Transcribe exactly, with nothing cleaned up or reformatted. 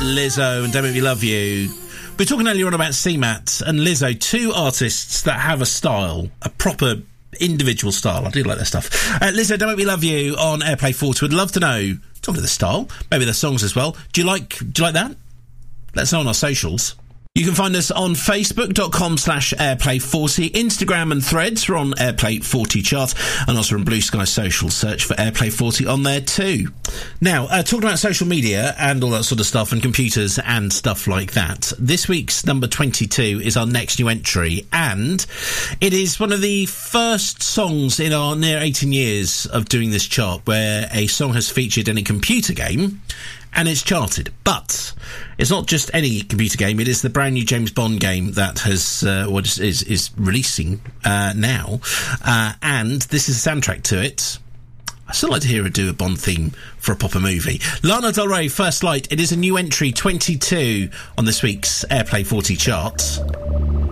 Lizzo and Don't Make Me Love You. We were talking earlier on about C MAT and Lizzo, two artists that have a style, a proper individual style. I do like their stuff. Uh, Lizzo, Don't Make Me Love You on Airplay forty. Would love to know, talking of the style, maybe their songs as well. Do you like, do you like that? Let us know on our socials. You can find us on facebook.com slash airplay40, Instagram and Threads. We're on Airplay forty chart, and also on Blue Sky Social. Search for Airplay forty on there too. Now, uh, talking about social media and all that sort of stuff, and computers and stuff like that, this week's number twenty-two is our next new entry, and it is one of the first songs in our near eighteen years of doing this chart where a song has featured in a computer game and it's charted. But it's not just any computer game, it is the brand new James Bond game that has uh, what is, is is releasing uh, now, uh, and this is a soundtrack to it. I still like to hear her do a Bond theme for a proper movie. Lana Del Rey, First Light. It is a new entry, twenty-two on this week's Airplay forty chart.